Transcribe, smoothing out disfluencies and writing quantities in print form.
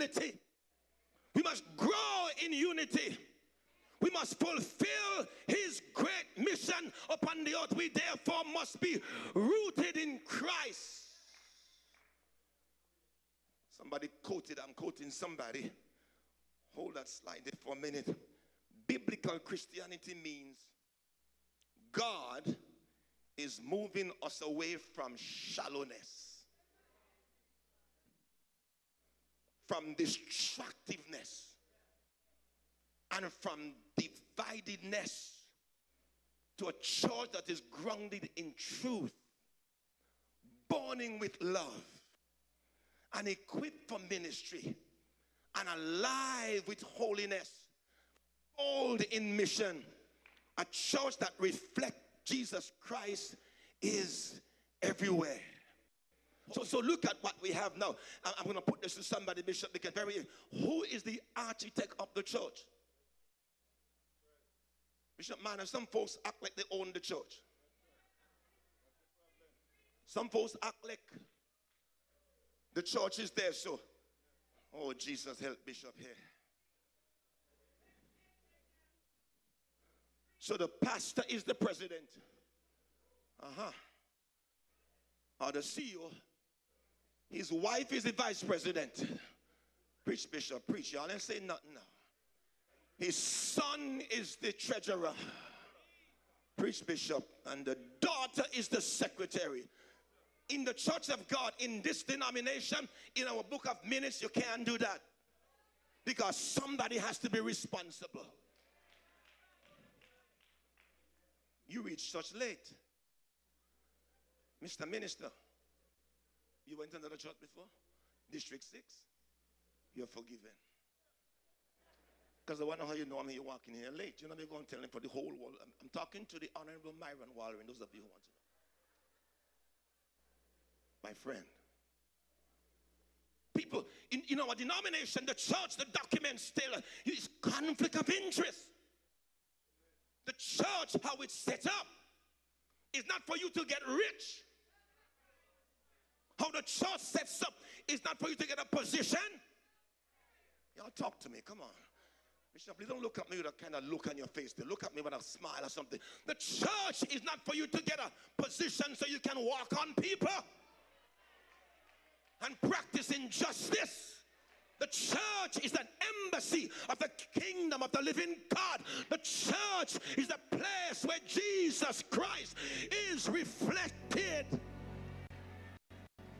humility. We must grow in unity. We must fulfill his great mission upon the earth. We therefore must be rooted in Christ. Somebody quoted, I'm quoting somebody. Hold that slide there for a minute. Biblical Christianity means God is moving us away from shallowness, from destructiveness, and from dividedness to a church that is grounded in truth, burning with love, and equipped for ministry, and alive with holiness, old in mission. A church that reflects Jesus Christ is everywhere. So look at what we have now. I'm going to put this to somebody, Bishop, because who is the architect of the church? Bishop, man, and some folks act like they own the church. Some folks act like the church is there, so, oh, Jesus, help Bishop here. So the pastor is the president. Or the CEO. His wife is the vice president. Preach, Bishop, preach. Y'all ain't saying nothing now. His son is the treasurer. Preach, Bishop. And the daughter is the secretary. In the church of God, in this denomination, in our book of minutes, you can't do that. Because somebody has to be responsible. You reached church late. Mr. Minister, you went to another church before? District 6? You're forgiven. Because I wonder how you know I'm here walking here late. You know, they're going to tell him for the whole world. I'm talking to the Honorable Myron Wallery, those of you who want to know. My friend. People, in our denomination, the church, the document still is conflict of interest. The church, how it's set up, is not for you to get rich. How the church sets up is not for you to get a position. Y'all talk to me, come on. Bishop, please don't look at me with a kind of look on your face. Look at me with a smile or something. The church is not for you to get a position so you can walk on people and practice injustice. The church is an embassy of the kingdom of the living God. The church is the place where Jesus Christ is reflected.